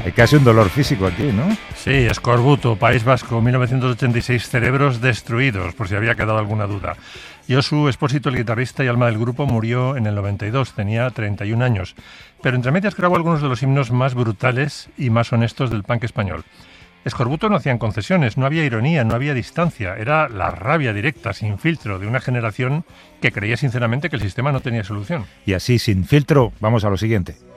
Hay casi un dolor físico aquí, ¿no? Sí, Eskorbuto, País Vasco, 1986, Cerebros destruidos, por si había quedado alguna duda. Josu Espósito, el guitarrista y alma del grupo, murió en el 92, tenía 31 años. Pero entre medias grabó algunos de los himnos más brutales y más honestos del punk español. Eskorbuto no hacían concesiones, no había ironía, no había distancia. Era la rabia directa, sin filtro, de una generación que creía sinceramente que el sistema no tenía solución. Y así, sin filtro, vamos a lo siguiente.